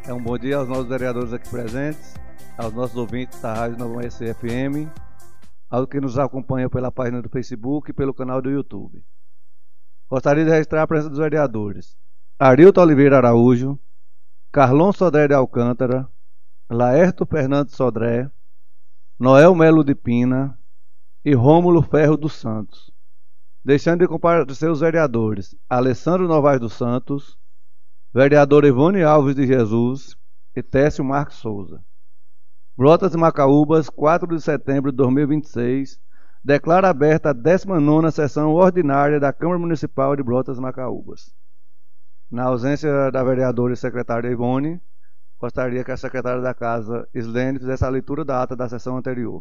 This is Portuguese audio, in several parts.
Um bom dia aos nossos vereadores aqui presentes, aos nossos ouvintes da Rádio Nova Amanhecer FM, aos que nos acompanham pela página do Facebook e pelo canal do YouTube. Gostaria de registrar a presença dos vereadores Arilton Oliveira Araújo, Carlon Sodré de Alcântara, Laerto Fernandes Sodré, Noel Melo de Pina e Rômulo Ferro dos Santos. Deixando de comparecer os vereadores Alessandro Novaes dos Santos, vereador Ivone Alves de Jesus e Técio Marques Souza. Brotas de Macaúbas, 4 de setembro de 2026, declara aberta a 19ª sessão ordinária da Câmara Municipal de Brotas de Macaúbas. Na ausência da vereadora e secretária Ivone, gostaria que a secretária da Casa, Islene, fizesse a leitura da ata da sessão anterior.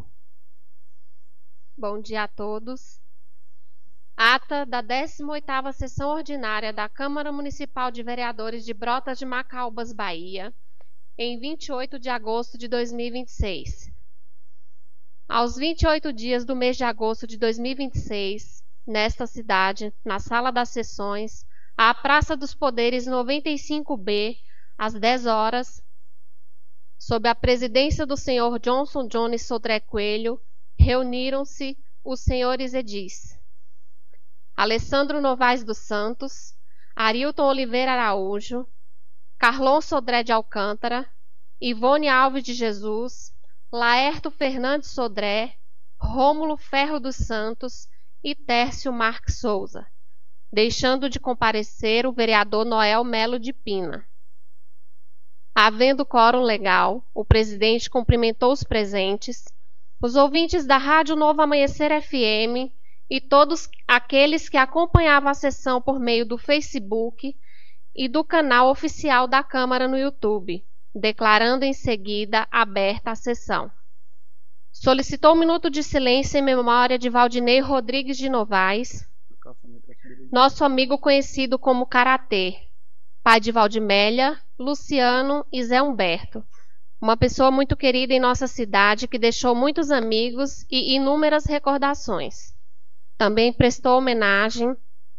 Bom dia a todos. Ata da 18ª sessão ordinária da Câmara Municipal de Vereadores de Brotas de Macaúbas, Bahia, em 28 de agosto de 2026. Aos 28 dias do mês de agosto de 2026, nesta cidade, na Sala das Sessões, à Praça dos Poderes 95B, às 10 horas, sob a presidência do senhor Johnson Jones Sodré Coelho, reuniram-se os senhores edis Alessandro Novaes dos Santos, Arilton Oliveira Araújo, Carlon Sodré de Alcântara, Ivone Alves de Jesus, Laerto Fernandes Sodré, Rômulo Ferro dos Santos e Técio Marques Souza, deixando de comparecer o vereador Noel Melo de Pina. Havendo quórum legal, o presidente cumprimentou os presentes, os ouvintes da Rádio Novo Amanhecer FM e todos aqueles que acompanhavam a sessão por meio do Facebook e do canal oficial da Câmara no YouTube, declarando em seguida aberta a sessão. Solicitou um minuto de silêncio em memória de Valdinei Rodrigues de Novaes, nosso amigo conhecido como Karatê, pai de Valdimélia, Luciano e Zé Humberto, uma pessoa muito querida em nossa cidade que deixou muitos amigos e inúmeras recordações. Também prestou homenagem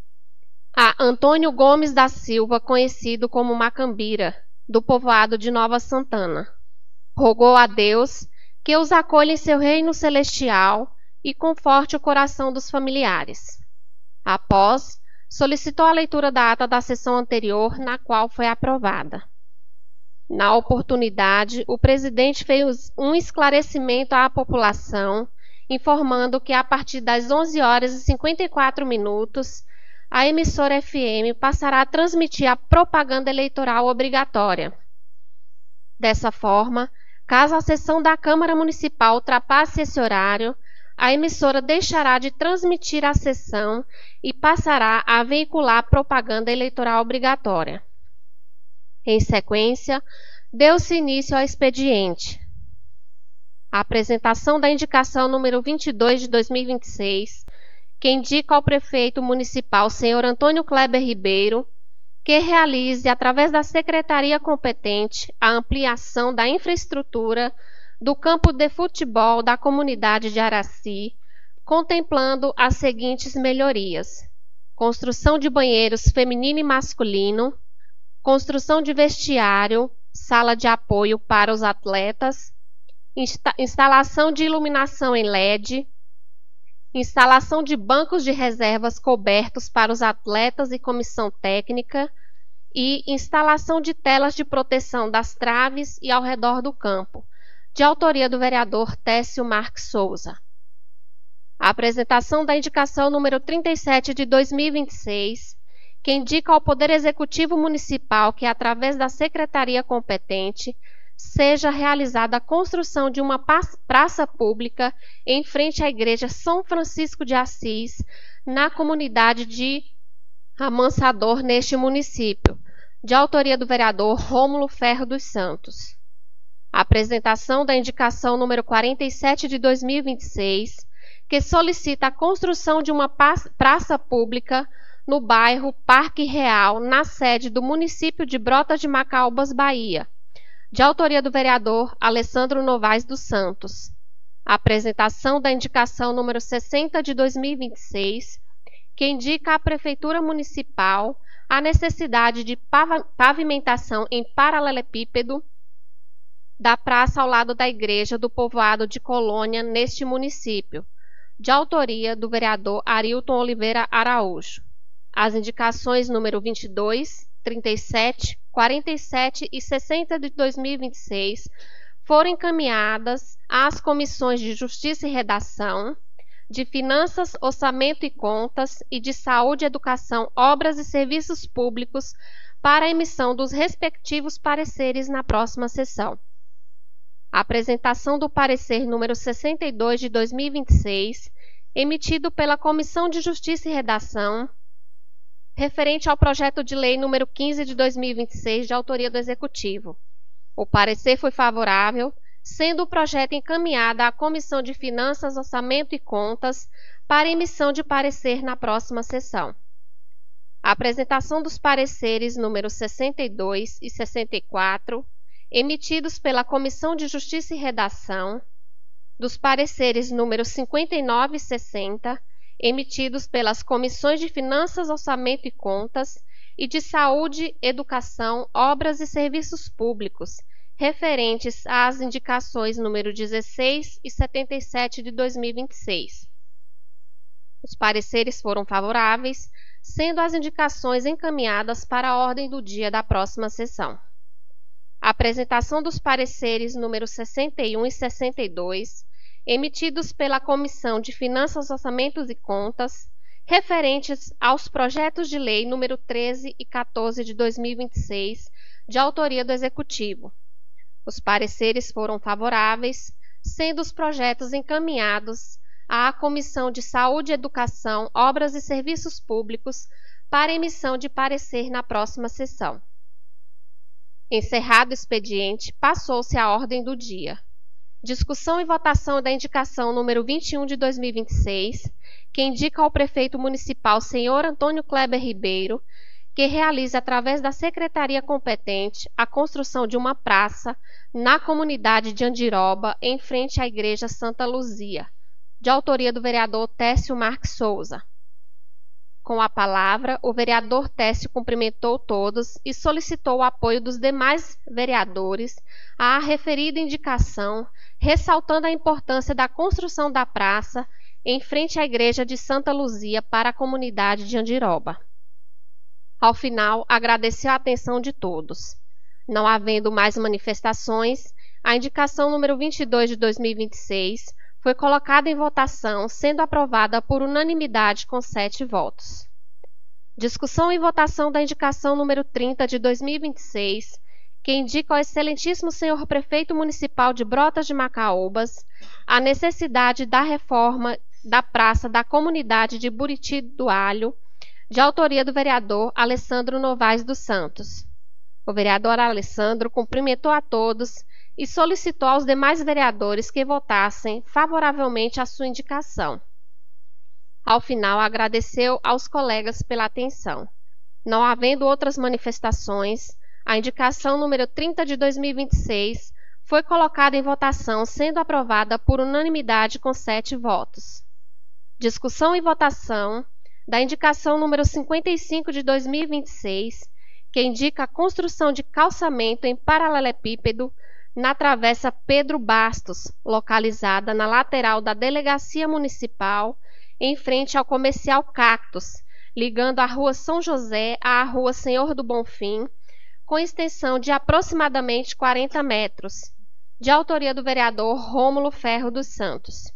a Antônio Gomes da Silva, conhecido como Macambira, do povoado de Nova Santana. Rogou a Deus que os acolha em seu reino celestial e conforte o coração dos familiares. Após, solicitou a leitura da ata da sessão anterior, na qual foi aprovada. Na oportunidade, o presidente fez um esclarecimento à população, informando que a partir das 11 horas e 54 minutos, a emissora FM passará a transmitir a propaganda eleitoral obrigatória. Dessa forma, caso a sessão da Câmara Municipal ultrapasse esse horário, a emissora deixará de transmitir a sessão e passará a veicular propaganda eleitoral obrigatória. Em sequência, deu-se início ao expediente. A apresentação da indicação número 22 de 2026, que indica ao prefeito municipal, senhor Antônio Kleber Ribeiro, que realize, através da secretaria competente, a ampliação da infraestrutura do campo de futebol da comunidade de Araci, contemplando as seguintes melhorias: construção de banheiros feminino e masculino, construção de vestiário, sala de apoio para os atletas, instalação de iluminação em LED, instalação de bancos de reservas cobertos para os atletas e comissão técnica e instalação de telas de proteção das traves e ao redor do campo, de autoria do vereador Técio Marques Souza. A apresentação da indicação número 37 de 2026, que indica ao Poder Executivo Municipal que, através da secretaria competente, seja realizada a construção de uma praça pública em frente à Igreja São Francisco de Assis, na comunidade de Amansador, neste município, de autoria do vereador Rômulo Ferro dos Santos. A apresentação da indicação número 47 de 2026, que solicita a construção de uma praça pública no bairro Parque Real, na sede do município de Brotas de Macaúbas, Bahia, de autoria do vereador Alessandro Novaes dos Santos. A apresentação da indicação número 60 de 2026, que indica à Prefeitura Municipal a necessidade de pavimentação em paralelepípedo da praça ao lado da igreja do povoado de Colônia, neste município, de autoria do vereador Arilton Oliveira Araújo. As indicações número 22, 37, 47 e 60 de 2026 foram encaminhadas às comissões de Justiça e Redação, de Finanças, Orçamento e Contas e de Saúde, Educação, Obras e Serviços Públicos para a emissão dos respectivos pareceres na próxima sessão. A apresentação do parecer número 62 de 2026, emitido pela Comissão de Justiça e Redação, referente ao projeto de lei número 15 de 2026, de autoria do Executivo. O parecer foi favorável, sendo o projeto encaminhado à Comissão de Finanças, Orçamento e Contas para emissão de parecer na próxima sessão. A apresentação dos pareceres números 62 e 64, emitidos pela Comissão de Justiça e Redação, dos pareceres números 59 e 60, emitidos pelas Comissões de Finanças, Orçamento e Contas e de Saúde, Educação, Obras e Serviços Públicos, referentes às indicações número 16 e 77 de 2026. Os pareceres foram favoráveis, sendo as indicações encaminhadas para a ordem do dia da próxima sessão. A apresentação dos pareceres números 61 e 62, emitidos pela Comissão de Finanças, Orçamentos e Contas, referentes aos projetos de lei número 13 e 14 de 2026, de autoria do Executivo. Os pareceres foram favoráveis, sendo os projetos encaminhados à Comissão de Saúde, Educação, Obras e Serviços Públicos para emissão de parecer na próxima sessão. Encerrado o expediente, passou-se à ordem do dia. Discussão e votação da indicação número 21 de 2026, que indica ao prefeito municipal senhor Antônio Kleber Ribeiro, que realiza através da secretaria competente a construção de uma praça na comunidade de Andiroba, em frente à Igreja Santa Luzia, de autoria do vereador Técio Marques Souza. Com a palavra, o vereador Técio cumprimentou todos e solicitou o apoio dos demais vereadores à referida indicação, ressaltando a importância da construção da praça em frente à Igreja de Santa Luzia para a comunidade de Andiroba. Ao final, agradeceu a atenção de todos. Não havendo mais manifestações, a indicação número 22 de 2026 foi colocada em votação, sendo aprovada por unanimidade com 7 votos. Discussão e votação da indicação número 30 de 2026, que indica ao excelentíssimo senhor prefeito municipal de Brotas de Macaúbas a necessidade da reforma da praça da comunidade de Buriti do Alho, de autoria do vereador Alessandro Novaes dos Santos. O vereador Alessandro cumprimentou a todos e solicitou aos demais vereadores que votassem favoravelmente a sua indicação. Ao final, agradeceu aos colegas pela atenção. Não havendo outras manifestações, a indicação número 30 de 2026 foi colocada em votação, sendo aprovada por unanimidade com 7 votos. Discussão e votação da indicação número 55 de 2026, que indica a construção de calçamento em paralelepípedo na Travessa Pedro Bastos, localizada na lateral da Delegacia Municipal, em frente ao Comercial Cactus, ligando a Rua São José à Rua Senhor do Bonfim, com extensão de aproximadamente 40 metros, de autoria do vereador Rômulo Ferro dos Santos.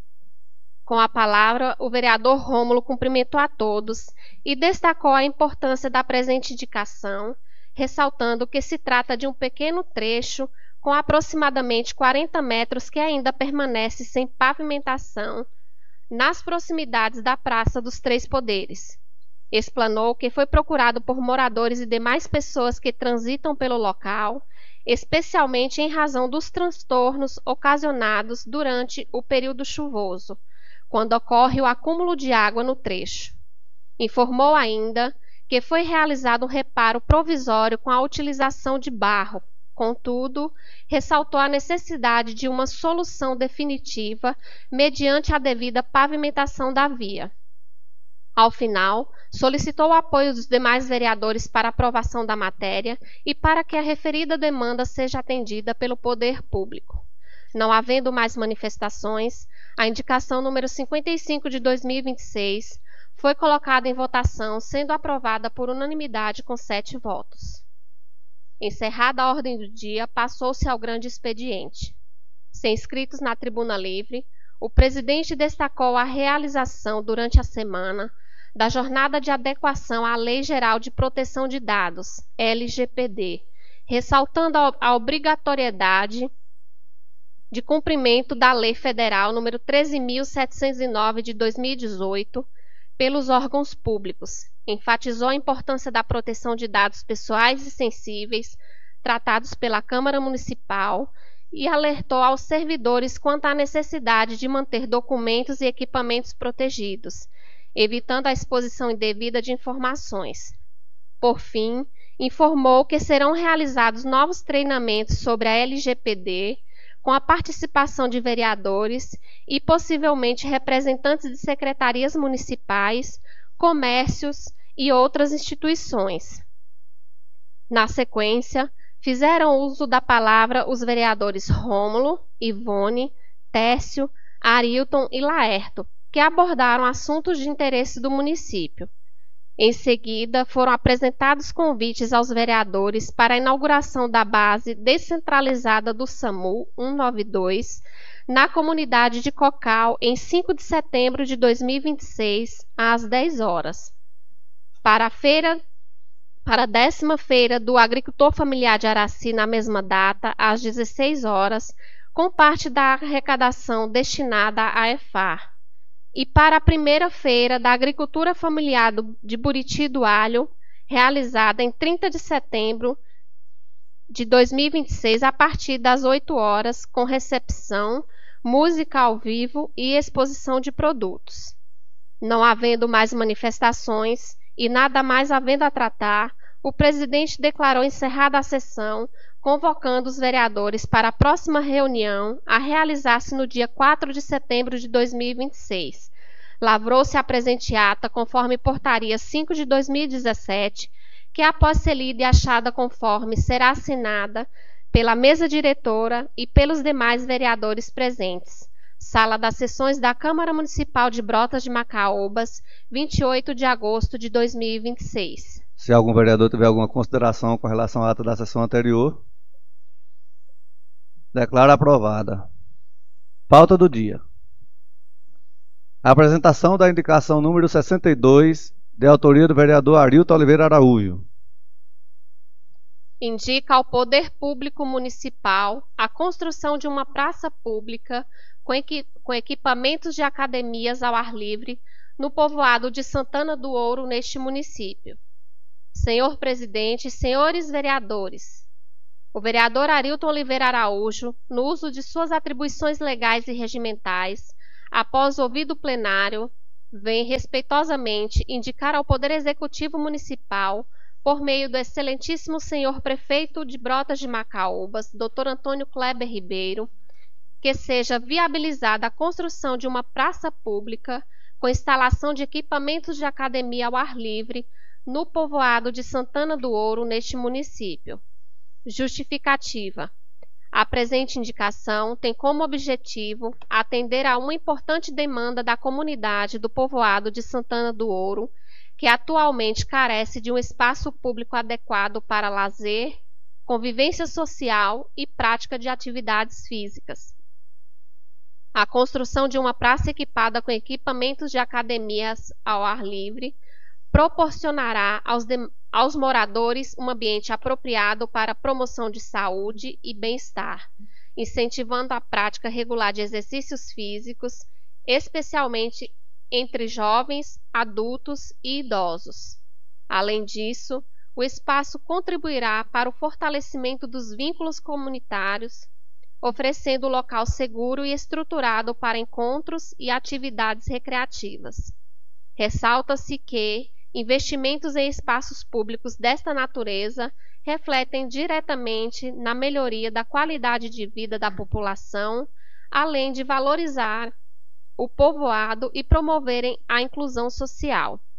Com a palavra, o vereador Rômulo cumprimentou a todos e destacou a importância da presente indicação, ressaltando que se trata de um pequeno trecho com aproximadamente 40 metros que ainda permanece sem pavimentação nas proximidades da Praça dos Três Poderes. Explanou que foi procurado por moradores e demais pessoas que transitam pelo local, especialmente em razão dos transtornos ocasionados durante o período chuvoso, quando ocorre o acúmulo de água no trecho. Informou ainda que foi realizado um reparo provisório com a utilização de barro. Contudo, ressaltou a necessidade de uma solução definitiva mediante a devida pavimentação da via. Ao final, solicitou o apoio dos demais vereadores para aprovação da matéria e para que a referida demanda seja atendida pelo poder público. Não havendo mais manifestações, a indicação número 55 de 2026 foi colocada em votação, sendo aprovada por unanimidade com 7 votos. Encerrada a ordem do dia, passou-se ao grande expediente. Sem inscritos na tribuna livre, o presidente destacou a realização durante a semana da Jornada de Adequação à Lei Geral de Proteção de Dados, LGPD, ressaltando a obrigatoriedade de cumprimento da Lei Federal nº 13.709 de 2018 pelos órgãos públicos. Enfatizou a importância da proteção de dados pessoais e sensíveis tratados pela Câmara Municipal e alertou aos servidores quanto à necessidade de manter documentos e equipamentos protegidos, evitando a exposição indevida de informações. Por fim, informou que serão realizados novos treinamentos sobre a LGPD, com a participação de vereadores e possivelmente representantes de secretarias municipais, comércios e outras instituições. Na sequência, fizeram uso da palavra os vereadores Rômulo, Ivone, Tércio, Arilton e Laerto, que abordaram assuntos de interesse do município. Em seguida, foram apresentados convites aos vereadores para a inauguração da base descentralizada do SAMU 192 na comunidade de Cocal em 5 de setembro de 2026, às 10 horas. Para a 10ª Feira do Agricultor Familiar de Araci, na mesma data, às 16 horas, com parte da arrecadação destinada à EFAR. E para a 1ª Feira da Agricultura Familiar de Buriti do Alho, realizada em 30 de setembro de 2026, a partir das 8 horas, com recepção, música ao vivo e exposição de produtos. Não havendo mais manifestações e nada mais havendo a tratar, o presidente declarou encerrada a sessão, convocando os vereadores para a próxima reunião a realizar-se no dia 4 de setembro de 2026. Lavrou-se a presente ata conforme portaria 5 de 2017, que após ser lida e achada conforme será assinada pela mesa diretora e pelos demais vereadores presentes. Sala das Sessões da Câmara Municipal de Brotas de Macaúbas, 28 de agosto de 2026. Se algum vereador tiver alguma consideração com relação à ata da sessão anterior, declaro aprovada. Pauta do dia. A apresentação da indicação número 62, de autoria do vereador Arilton Oliveira Araújo. Indica ao Poder Público Municipal a construção de uma praça pública com equipamentos de academias ao ar livre no povoado de Santana do Ouro, neste município. Senhor Presidente, senhores vereadores, o vereador Arilton Oliveira Araújo, no uso de suas atribuições legais e regimentais, após ouvido o plenário, vem respeitosamente indicar ao Poder Executivo Municipal, por meio do excelentíssimo senhor prefeito de Brotas de Macaúbas, Dr. Antônio Kleber Ribeiro, que seja viabilizada a construção de uma praça pública com instalação de equipamentos de academia ao ar livre no povoado de Santana do Ouro, neste município. Justificativa. A presente indicação tem como objetivo atender a uma importante demanda da comunidade do povoado de Santana do Ouro, que atualmente carece de um espaço público adequado para lazer, convivência social e prática de atividades físicas. A construção de uma praça equipada com equipamentos de academias ao ar livre proporcionará aos moradores um ambiente apropriado para a promoção de saúde e bem-estar, incentivando a prática regular de exercícios físicos, especialmente entre jovens, adultos e idosos. Além disso, o espaço contribuirá para o fortalecimento dos vínculos comunitários, oferecendo local seguro e estruturado para encontros e atividades recreativas. Ressalta-se que investimentos em espaços públicos desta natureza refletem diretamente na melhoria da qualidade de vida da população, além de valorizar o povoado e promoverem a inclusão social.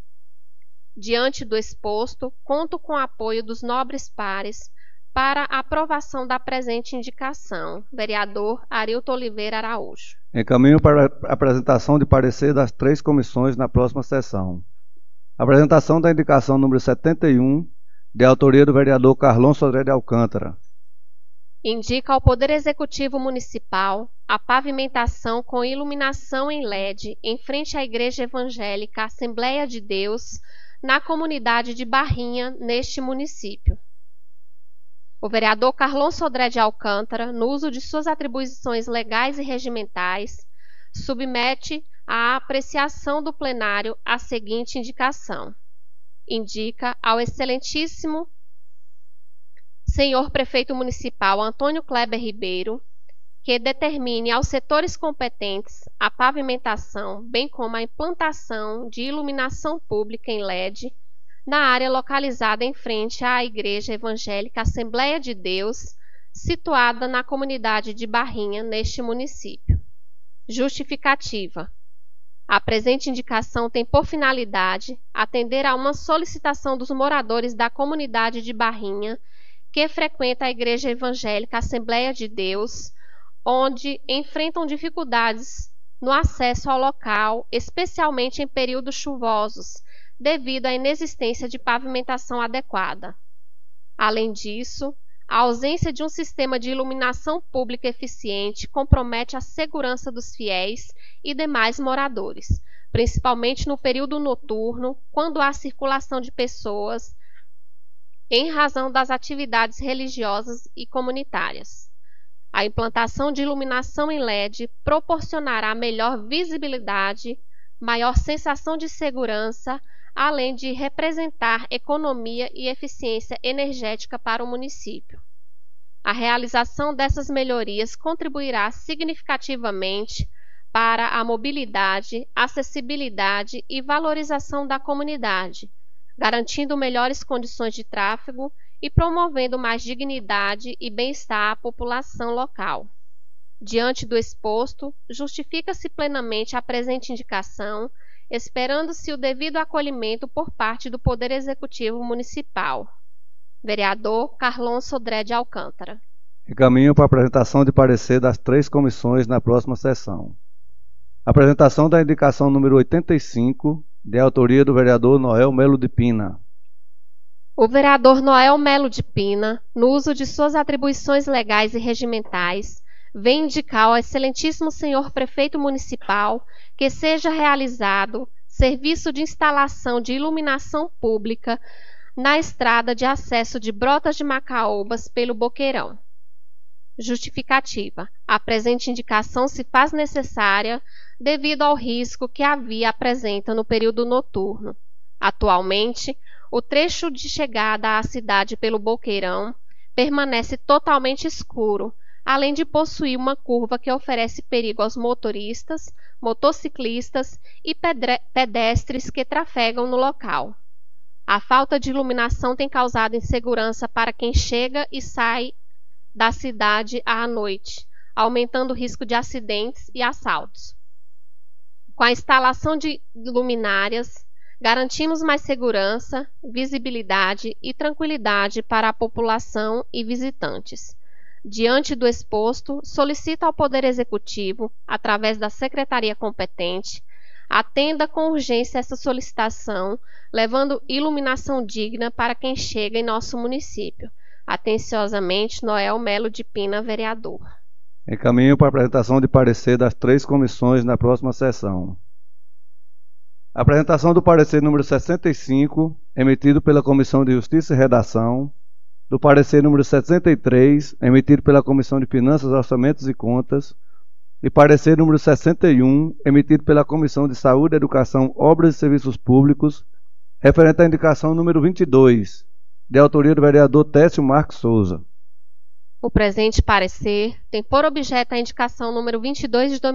Diante do exposto, conto com o apoio dos nobres pares para a aprovação da presente indicação. Vereador Arilton Oliveira Araújo. Encaminho para a apresentação de parecer das 3 comissões na próxima sessão. Apresentação da indicação número 71, de autoria do vereador Carlon Sodré de Alcântara. Indica ao Poder Executivo Municipal a pavimentação com iluminação em LED em frente à Igreja Evangélica Assembleia de Deus, na comunidade de Barrinha, neste município. O vereador Carlon Sodré de Alcântara, no uso de suas atribuições legais e regimentais, submete à apreciação do plenário a seguinte indicação. Indica ao excelentíssimo senhor prefeito municipal Antônio Kleber Ribeiro que determine aos setores competentes a pavimentação, bem como a implantação de iluminação pública em LED na área localizada em frente à Igreja Evangélica Assembleia de Deus, situada na comunidade de Barrinha, neste município. Justificativa. A presente indicação tem por finalidade atender a uma solicitação dos moradores da comunidade de Barrinha que frequenta a Igreja Evangélica Assembleia de Deus, onde enfrentam dificuldades no acesso ao local, especialmente em períodos chuvosos, devido à inexistência de pavimentação adequada. Além disso, a ausência de um sistema de iluminação pública eficiente compromete a segurança dos fiéis e demais moradores, principalmente no período noturno, quando há circulação de pessoas em razão das atividades religiosas e comunitárias. A implantação de iluminação em LED proporcionará melhor visibilidade, maior sensação de segurança, além de representar economia e eficiência energética para o município. A realização dessas melhorias contribuirá significativamente para a mobilidade, acessibilidade e valorização da comunidade, garantindo melhores condições de tráfego e promovendo mais dignidade e bem-estar à população local. Diante do exposto, justifica-se plenamente a presente indicação, esperando-se o devido acolhimento por parte do Poder Executivo Municipal. Vereador Carlon Sodré de Alcântara. Encaminho para a apresentação de parecer das 3 comissões na próxima sessão. Apresentação da indicação número 85, de autoria do vereador Noel Melo de Pina. O vereador Noel Melo de Pina, no uso de suas atribuições legais e regimentais, vem indicar ao excelentíssimo senhor prefeito municipal que seja realizado serviço de instalação de iluminação pública na estrada de acesso de Brotas de Macaúbas pelo Boqueirão. Justificativa. A presente indicação se faz necessária devido ao risco que a via apresenta no período noturno. Atualmente, o trecho de chegada à cidade pelo Boqueirão permanece totalmente escuro, além de possuir uma curva que oferece perigo aos motoristas, motociclistas e pedestres que trafegam no local. A falta de iluminação tem causado insegurança para quem chega e sai da cidade à noite, aumentando o risco de acidentes e assaltos. Com a instalação de luminárias, garantimos mais segurança, visibilidade e tranquilidade para a população e visitantes. Diante do exposto, solicito ao Poder Executivo, através da Secretaria competente, atenda com urgência essa solicitação, levando iluminação digna para quem chega em nosso município. Atenciosamente, Noel Melo de Pina, vereador. Encaminho para a apresentação de parecer das 3 comissões na próxima sessão. Apresentação do parecer número 65, emitido pela Comissão de Justiça e Redação, do parecer número 63, emitido pela Comissão de Finanças, Orçamentos e Contas, e parecer número 61, emitido pela Comissão de Saúde, Educação, Obras e Serviços Públicos, referente à indicação número 22, de autoria do vereador Técio Marques Souza. O presente parecer tem por objeto a indicação número 22 de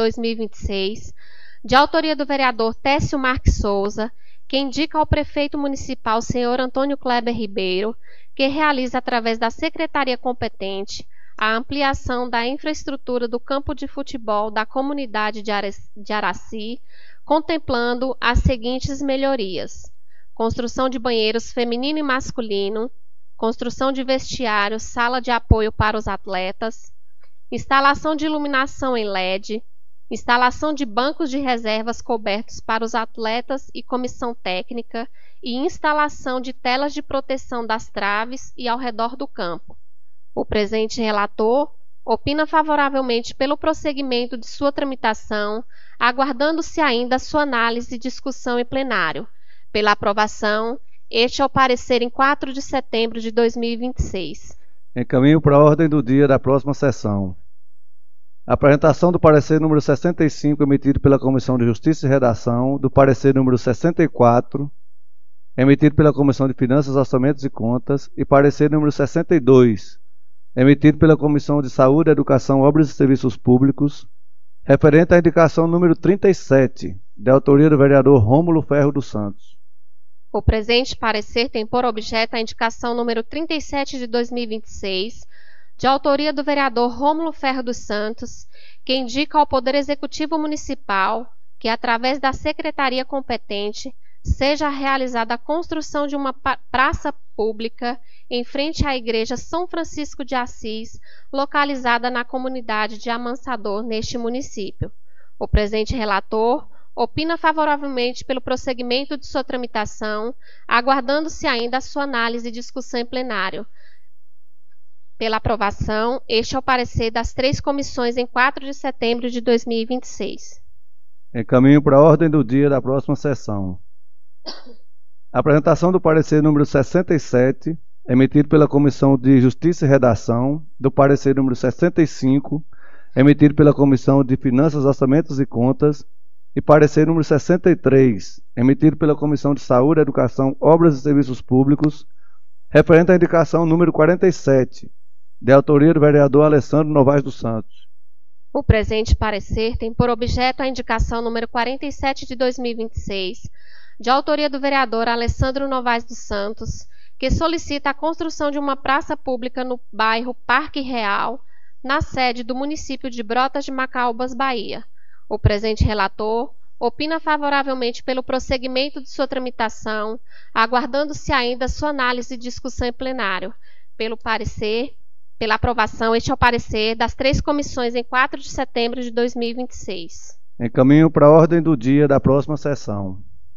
2026, de autoria do vereador Técio Marques Souza, que indica ao prefeito municipal, senhor Antônio Kleber Ribeiro, que realiza através da secretaria competente a ampliação da infraestrutura do campo de futebol da comunidade de Araci, contemplando as seguintes melhorias: construção de banheiros feminino e masculino, construção de vestiário, sala de apoio para os atletas, instalação de iluminação em LED, instalação de bancos de reservas cobertos para os atletas e comissão técnica e instalação de telas de proteção das traves e ao redor do campo. O presente relator opina favoravelmente pelo prosseguimento de sua tramitação, aguardando-se ainda sua análise e discussão em plenário. Pela aprovação, este é o parecer em 4 de setembro de 2026. Encaminho para a ordem do dia da próxima sessão. Apresentação do parecer número 65, emitido pela Comissão de Justiça e Redação, do parecer número 64, emitido pela Comissão de Finanças, Orçamentos e Contas, e parecer número 62, emitido pela Comissão de Saúde, Educação, Obras e Serviços Públicos, referente à indicação número 37, de autoria do vereador Rômulo Ferro dos Santos. O presente parecer tem por objeto a indicação número 37 de 2026, de autoria do vereador Rômulo Ferro dos Santos, que indica ao Poder Executivo Municipal que, através da Secretaria competente, seja realizada a construção de uma praça pública em frente à Igreja São Francisco de Assis, localizada na comunidade de Amansador, neste município. O presente relator opina favoravelmente pelo prosseguimento de sua tramitação, aguardando-se ainda a sua análise e discussão em plenário. Pela aprovação, este é o parecer das 3 comissões em 4 de setembro de 2026. Encaminho para a ordem do dia da próxima sessão. Apresentação do parecer número 67, emitido pela Comissão de Justiça e Redação, do parecer número 65, emitido pela Comissão de Finanças, Orçamentos e Contas, e parecer número 63, emitido pela Comissão de Saúde, Educação, Obras e Serviços Públicos, referente à indicação número 47, de autoria do vereador Alessandro Novaes dos Santos. O presente parecer tem por objeto a indicação número 47 de 2026, de autoria do vereador Alessandro Novaes dos Santos, que solicita a construção de uma praça pública no bairro Parque Real, na sede do município de Brotas de Macaúbas, Bahia. O presente relator opina favoravelmente pelo prosseguimento de sua tramitação, aguardando-se ainda sua análise e discussão em plenário. Pela aprovação, este é o parecer das 3 comissões em 4 de setembro de 2026. Encaminho para a ordem do dia da próxima sessão.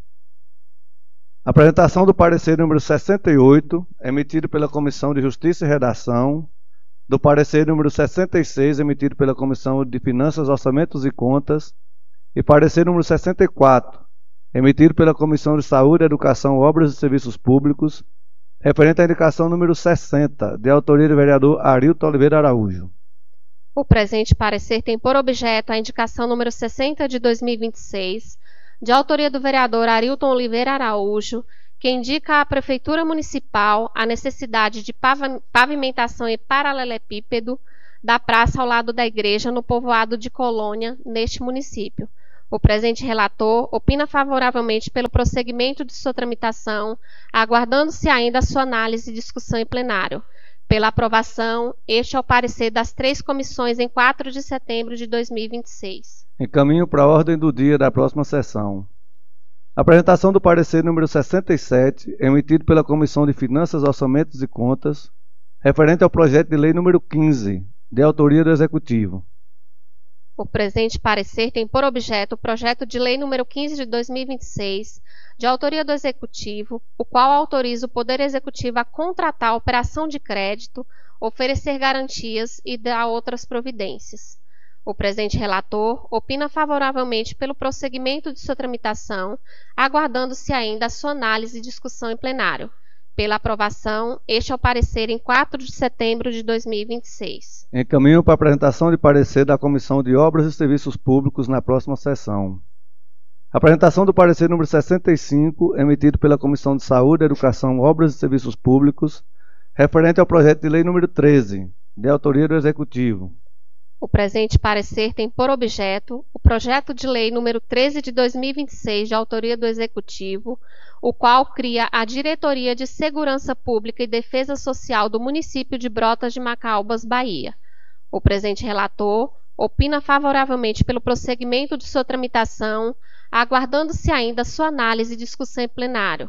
Apresentação do parecer número 68, emitido pela Comissão de Justiça e Redação, do parecer número 66, emitido pela Comissão de Finanças, Orçamentos e Contas, e parecer número 64, emitido pela Comissão de Saúde, Educação, Obras e Serviços Públicos, referente à indicação número 60, de autoria do vereador Arilton Oliveira Araújo. O presente parecer tem por objeto a indicação número 60 de 2026, de autoria do vereador Arilton Oliveira Araújo, que indica à Prefeitura Municipal a necessidade de pavimentação em paralelepípedo da praça ao lado da igreja no povoado de Colônia, neste município. O presente relator opina favoravelmente pelo prosseguimento de sua tramitação, aguardando-se ainda a sua análise e discussão em plenário. Pela aprovação, este é o parecer das 3 comissões em 4 de setembro de 2026. Encaminho para a ordem do dia da próxima sessão. Apresentação do parecer número 67, emitido pela Comissão de Finanças, Orçamentos e Contas, referente ao projeto de lei número 15, de autoria do Executivo. O presente parecer tem por objeto o projeto de lei número 15 de 2026, de autoria do Executivo, o qual autoriza o Poder Executivo a contratar a operação de crédito, oferecer garantias e dar outras providências. O presente relator opina favoravelmente pelo prosseguimento de sua tramitação, aguardando-se ainda a sua análise e discussão em plenário. Pela aprovação, este é o parecer em 4 de setembro de 2026. Encaminho para a apresentação de parecer da Comissão de Obras e Serviços Públicos na próxima sessão. Apresentação do parecer número 65, emitido pela Comissão de Saúde, Educação, Obras e Serviços Públicos, referente ao projeto de lei número 13, de autoria do Executivo. O presente parecer tem por objeto o projeto de lei número 13 de 2026, de autoria do Executivo, o qual cria a Diretoria de Segurança Pública e Defesa Social do município de Brotas de Macaúbas, Bahia. O presente relator opina favoravelmente pelo prosseguimento de sua tramitação, aguardando-se ainda sua análise e discussão em plenário.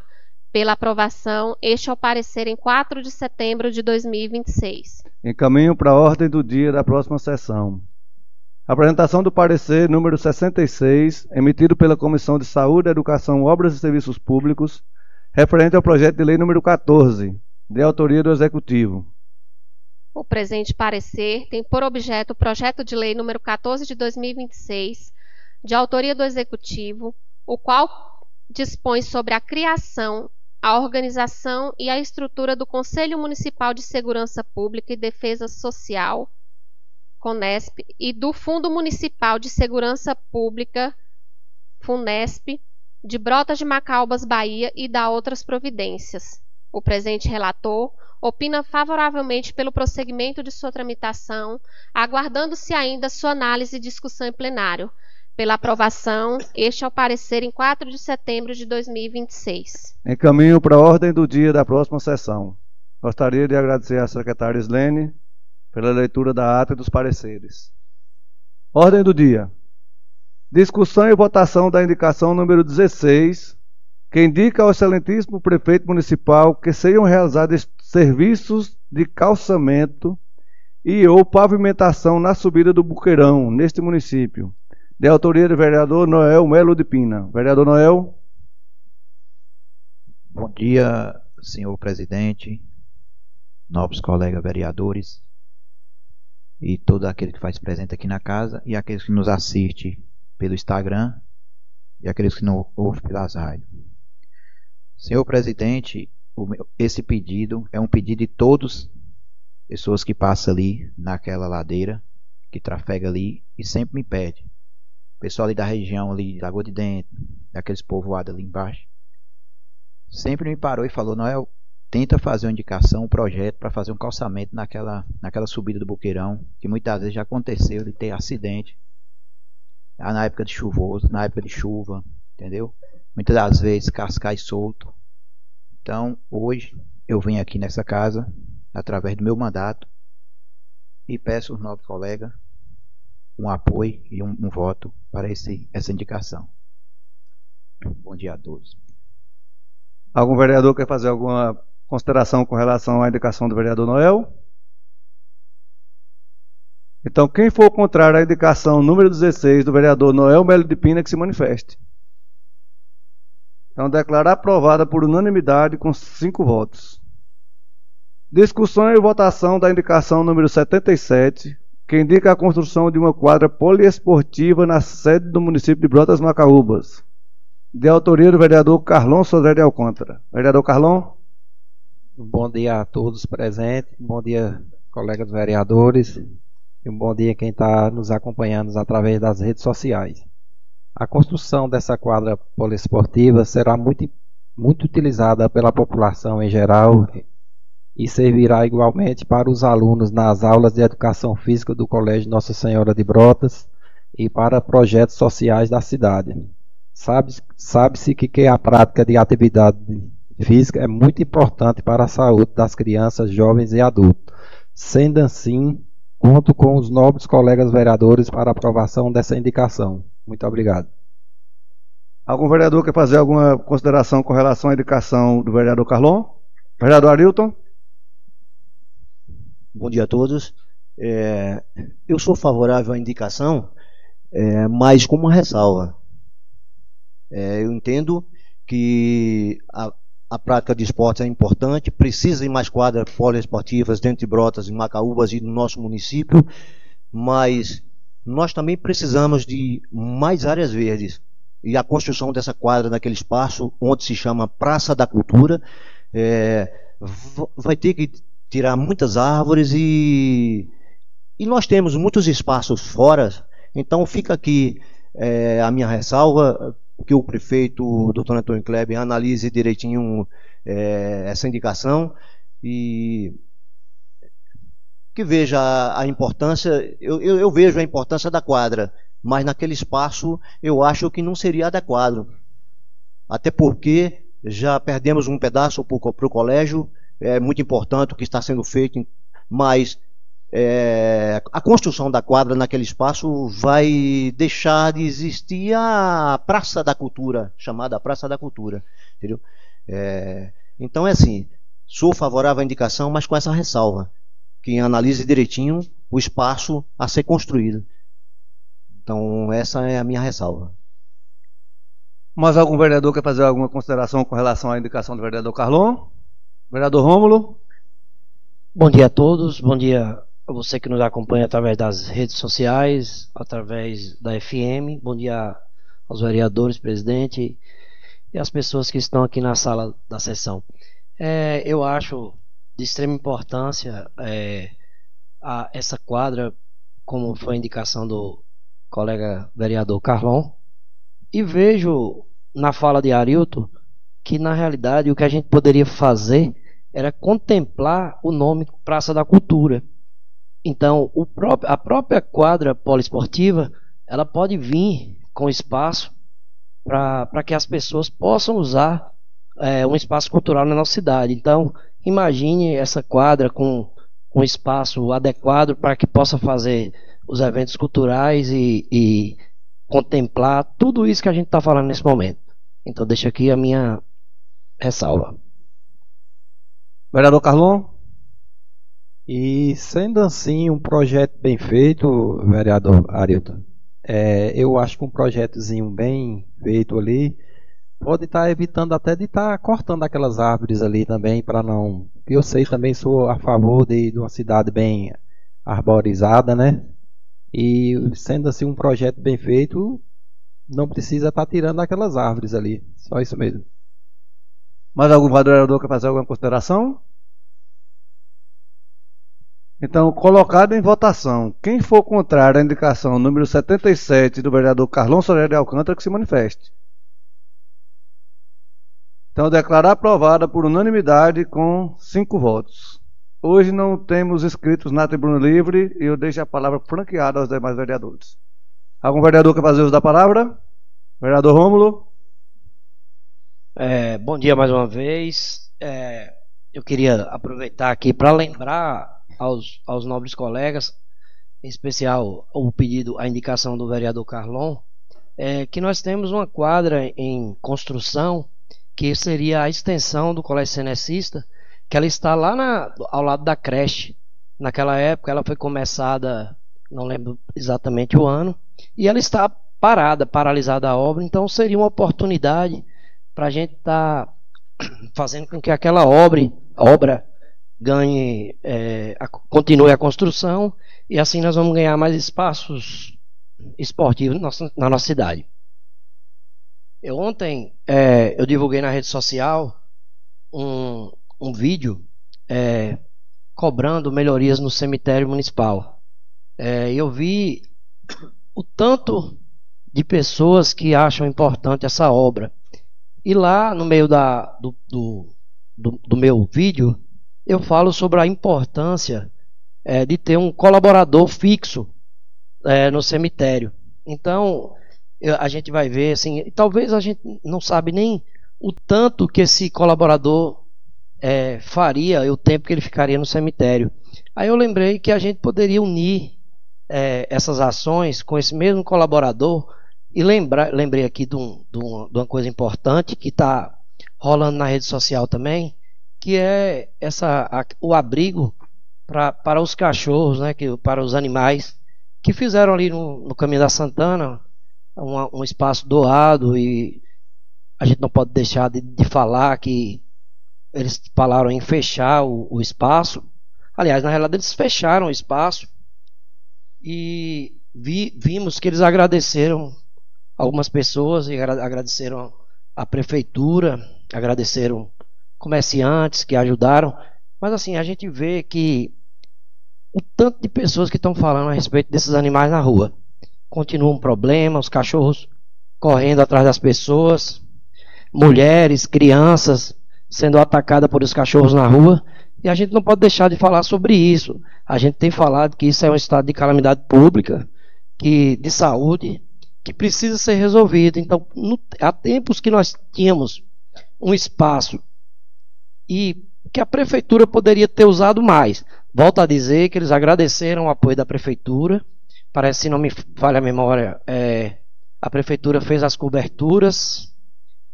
Pela aprovação, este é o parecer em 4 de setembro de 2026. Encaminho para a ordem do dia da próxima sessão. Apresentação do parecer número 66, emitido pela Comissão de Saúde, Educação, Obras e Serviços Públicos, referente ao projeto de lei número 14, de autoria do Executivo. O presente parecer tem por objeto o projeto de lei número 14 de 2026, de autoria do Executivo, o qual dispõe sobre a criação, a organização e a estrutura do Conselho Municipal de Segurança Pública e Defesa Social, CONESP, e do Fundo Municipal de Segurança Pública, FUNESP, de Brotas de Macaúbas, Bahia, e da outras providências. O presente relator opina favoravelmente pelo prosseguimento de sua tramitação, aguardando-se ainda sua análise e discussão em plenário. Pela aprovação, este é o parecer em 4 de setembro de 2026. Encaminho para a ordem do dia da próxima sessão. Gostaria de agradecer à secretária Islene pela leitura da ata e dos pareceres. Ordem do dia. Discussão e votação da indicação número 16, que indica ao excelentíssimo prefeito municipal que sejam realizados serviços de calçamento e ou pavimentação na subida do Buqueirão, neste município, de autoria do vereador Noel Melo de Pina. Vereador Noel. Bom dia, senhor presidente, nobres colegas vereadores e todo aquele que faz presente aqui na casa e aqueles que nos assistem pelo Instagram e aqueles que não ouvem pelas rádios. Senhor presidente, esse pedido é um pedido de todas as pessoas que passam ali naquela ladeira, que trafega ali e sempre me pede. O pessoal ali da região ali de Lagoa de Dentro, daqueles povoados ali embaixo, sempre me parou e falou: Noel, tenta fazer uma indicação, um projeto para fazer um calçamento naquela subida do Buqueirão, que muitas vezes já aconteceu de ter acidente na época de chuvoso, na época de chuva, entendeu? Muitas das vezes cascais solto. Então hoje eu venho aqui nessa casa através do meu mandato e peço aos novos colegas um apoio e um voto para essa indicação. Bom dia a todos. Algum vereador quer fazer alguma consideração com relação à indicação do vereador Noel? Então, quem for contrário à indicação número 16 do vereador Noel Melo de Pina, que se manifeste. Então, declarar aprovada por unanimidade com 5 votos. Discussão e votação da indicação número 77, que indica a construção de uma quadra poliesportiva na sede do município de Brotas Macaúbas, de autoria do vereador Carlon Sodré de Alcântara. Vereador Carlon. Bom dia a todos presentes, bom dia colegas vereadores e um bom dia quem está nos acompanhando através das redes sociais. A construção dessa quadra poliesportiva será muito utilizada pela população em geral e servirá igualmente para os alunos nas aulas de educação física do Colégio Nossa Senhora de Brotas e para projetos sociais da cidade. Sabe-se que a prática de atividade física é muito importante para a saúde das crianças, jovens e adultos. Sendo assim, conto com os nobres colegas vereadores para a aprovação dessa indicação. Muito obrigado. Algum vereador quer fazer alguma consideração com relação à indicação do vereador Carlon? Vereador Arilton. Bom dia a todos. Eu sou favorável à indicação, mas com uma ressalva. Eu entendo que a prática de esportes é importante, precisa de mais quadras poliesportivas dentro de Brotas e Macaúbas e no nosso município, mas nós também precisamos de mais áreas verdes. E a construção dessa quadra naquele espaço, onde se chama Praça da Cultura, vai ter que tirar muitas árvores e nós temos muitos espaços fora. Então fica aqui a minha ressalva, que o prefeito, Dr. Antônio Kleber, analise direitinho essa indicação e que veja a importância. Eu vejo a importância da quadra, mas naquele espaço eu acho que não seria adequado, até porque já perdemos um pedaço para o colégio. É muito importante o que está sendo feito, mas a construção da quadra naquele espaço vai deixar de existir a Praça da Cultura, chamada Praça da Cultura, entendeu? Então é assim, sou favorável à indicação, mas com essa ressalva, que analise direitinho o espaço a ser construído. Então essa é a minha ressalva. Mais algum vereador quer fazer alguma consideração com relação à indicação do vereador Carlon? Vereador Rômulo? Bom dia a todos, bom dia a você que nos acompanha através das redes sociais, através da FM, bom dia aos vereadores, presidente e as pessoas que estão aqui na sala da sessão. Eu acho de extrema importância essa quadra, como foi a indicação do colega vereador Carlon, e vejo na fala de Arilton que na realidade o que a gente poderia fazer era contemplar o nome Praça da Cultura. Então a própria quadra poliesportiva ela pode vir com espaço para que as pessoas possam usar um espaço cultural na nossa cidade. Então imagine essa quadra com um espaço adequado para que possa fazer os eventos culturais e contemplar tudo isso que a gente está falando nesse momento. Então deixo aqui a minha ressalva. Vereador Carlon? E sendo assim um projeto bem feito, vereador Arilton, eu acho que um projetozinho bem feito ali pode estar evitando até de estar cortando aquelas árvores ali também, para não... Eu sei, também sou a favor de uma cidade bem arborizada, né? E sendo assim um projeto bem feito, não precisa estar tirando aquelas árvores ali. Só isso mesmo. Mais algum vereador quer fazer alguma consideração? Então, colocado em votação. Quem for contrário à indicação número 77 do vereador Carlon Soler de Alcântara, que se manifeste. Então, declarar aprovada por unanimidade com 5 votos. Hoje não temos inscritos na tribuna livre e eu deixo a palavra franqueada aos demais vereadores. Algum vereador quer fazer uso da palavra? Vereador Rômulo? Bom dia mais uma vez. Eu queria aproveitar aqui para lembrar aos nobres colegas, em especial o pedido, a indicação do vereador Carlon, que nós temos uma quadra em construção, que seria a extensão do Colégio Cenecista, que ela está lá ao lado da creche. Naquela época ela foi começada, não lembro exatamente o ano, e ela está paralisada a obra, então seria uma oportunidade para a gente estar fazendo com que aquela obra ganhe, continue a construção, e assim nós vamos ganhar mais espaços esportivos na nossa cidade. Ontem eu divulguei na rede social um vídeo cobrando melhorias no cemitério municipal. Eu vi o tanto de pessoas que acham importante essa obra. E lá no meio do meu vídeo eu falo sobre a importância de ter um colaborador fixo no cemitério. Então a gente vai ver assim, talvez a gente não sabe nem o tanto que esse colaborador faria, o tempo que ele ficaria no cemitério. Aí eu lembrei que a gente poderia unir essas ações com esse mesmo colaborador. E lembrei aqui de uma coisa importante que está rolando na rede social também, que é o abrigo para os cachorros, né, para os animais, que fizeram ali no Caminho da Santana um espaço doado. E a gente não pode deixar de falar que eles falaram em fechar o espaço. Aliás, na realidade eles fecharam o espaço, e vimos que eles agradeceram algumas pessoas, e agradeceram a prefeitura, agradeceram comerciantes que ajudaram. Mas assim, a gente vê que o tanto de pessoas que estão falando a respeito desses animais na rua. Continua um problema, os cachorros correndo atrás das pessoas, mulheres, crianças sendo atacadas por os cachorros na rua, e a gente não pode deixar de falar sobre isso. A gente tem falado que isso é um estado de calamidade pública, de saúde, que precisa ser resolvido. Então, há tempos que nós tínhamos um espaço e que a prefeitura poderia ter usado mais. Volto a dizer que eles agradeceram o apoio da prefeitura. Parece, se não me falha a memória, a prefeitura fez as coberturas,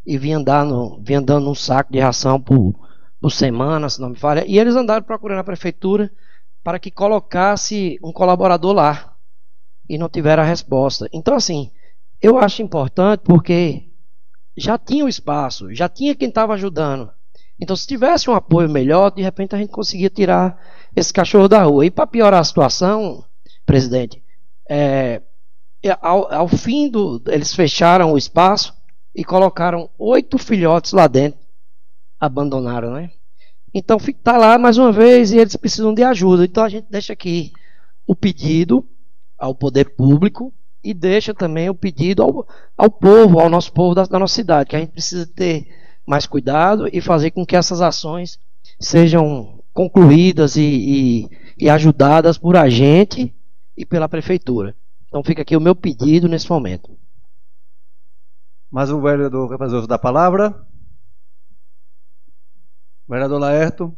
e vinha dando um saco de ração por semana, se não me falha, e eles andaram procurando a prefeitura para que colocasse um colaborador lá, e não tiveram a resposta. Então, assim, eu acho importante porque já tinha o espaço, já tinha quem estava ajudando. Então, se tivesse um apoio melhor, de repente a gente conseguia tirar esse cachorro da rua. E para piorar a situação, presidente, ao fim eles fecharam o espaço e colocaram 8 filhotes lá dentro. Abandonaram, né? Então está lá mais uma vez e eles precisam de ajuda. Então a gente deixa aqui o pedido ao poder público e deixa também o pedido ao povo, ao nosso povo da nossa cidade, que a gente precisa ter mais cuidado e fazer com que essas ações sejam concluídas e ajudadas por a gente e pela prefeitura. Então fica aqui o meu pedido nesse momento. Mais um vereador quer fazer uso da palavra? Vereador Laerto.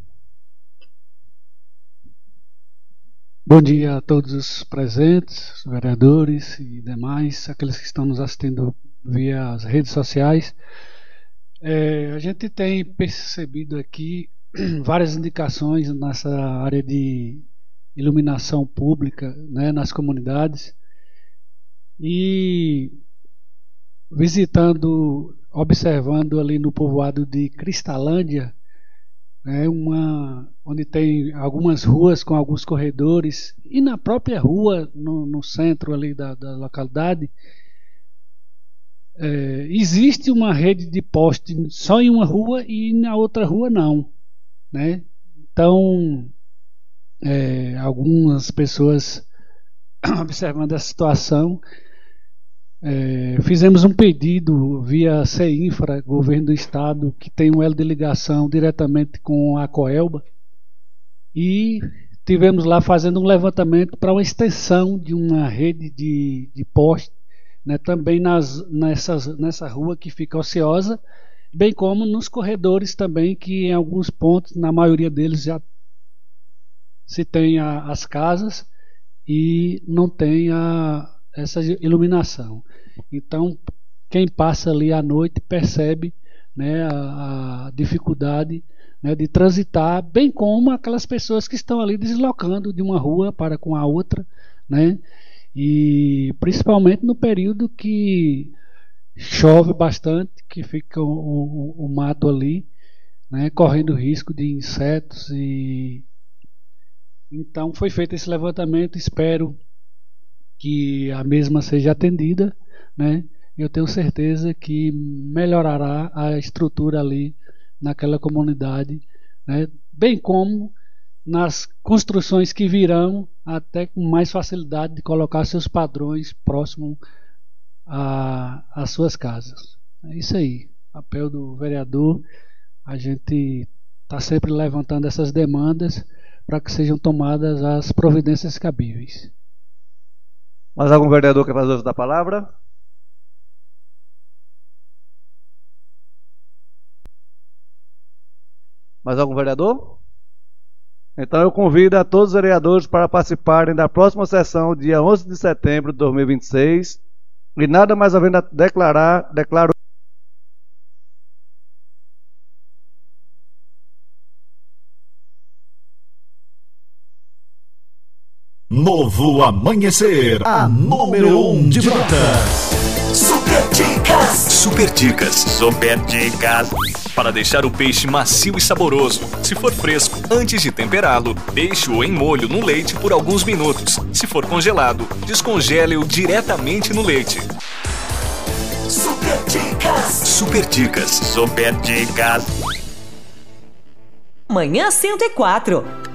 Bom dia a todos os presentes, os vereadores e demais, aqueles que estão nos assistindo via as redes sociais. A gente tem percebido aqui várias indicações nessa área de iluminação pública, né, nas comunidades, e observando ali no povoado de Cristalândia, onde tem algumas ruas com alguns corredores, e na própria rua, no centro ali da localidade, existe uma rede de poste só em uma rua e na outra rua não, né? Então, algumas pessoas observando a situação, fizemos um pedido via CEINFRA, governo do estado, que tem um elo de ligação diretamente com a Coelba, e tivemos lá fazendo um levantamento para uma extensão de uma rede de poste, né, também nessa rua que fica ociosa, bem como nos corredores também, que em alguns pontos, na maioria deles, já se tem as casas e não tem essa iluminação. Então, quem passa ali à noite percebe, né, a dificuldade, né, de transitar, bem como aquelas pessoas que estão ali deslocando de uma rua para com a outra, né, e principalmente no período que chove bastante, que fica o mato ali, né, correndo risco de insetos. E então foi feito esse levantamento, espero que a mesma seja atendida, né? Eu tenho certeza que melhorará a estrutura ali naquela comunidade, né? Bem como nas construções que virão, até com mais facilidade de colocar seus padrões próximo às suas casas. É isso aí, papel do vereador. A gente está sempre levantando essas demandas para que sejam tomadas as providências cabíveis. Mais algum vereador quer fazer uso da palavra? Mais algum vereador? Então eu convido a todos os vereadores para participarem da próxima sessão, dia 11 de setembro de 2026. E nada mais havendo a declaro. Novo Amanhecer, a número 1 de Brotas. Super Dicas. Super Dicas. Super Dicas. Para deixar o peixe macio e saboroso, se for fresco, antes de temperá-lo, deixe-o em molho no leite por alguns minutos. Se for congelado, descongele-o diretamente no leite. Super Dicas. Super Dicas. Super Dicas. Manhã 104.